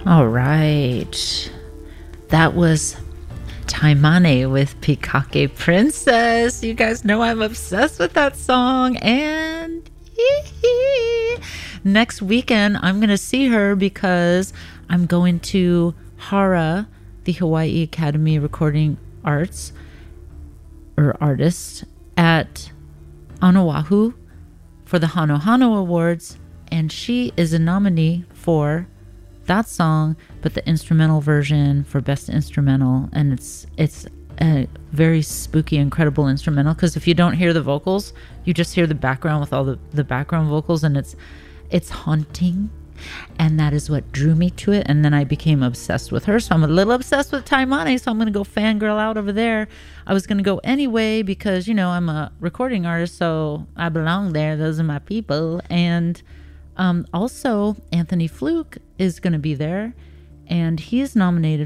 All right. That was Taimane with Pikake Princess. You guys know I'm obsessed with that song. And next weekend, I'm going to see her because I'm going to HARA, the Hawaii Academy Recording Arts, or Artist, at on Oahu for the Hano Hano Awards. And she is a nominee for that song, but the instrumental version for Best Instrumental. And it's a very spooky, incredible instrumental, because if you don't hear the vocals, you just hear the background with all the background vocals, and it's haunting. And that is what drew me to it. And then I became obsessed with her. So I'm a little obsessed with Taimane. So I'm going to go fangirl out over there. I was going to go anyway because, you know, I'm a recording artist, so I belong there. Those are my people. And also Anthony Fluke is going to be there, and he is nominated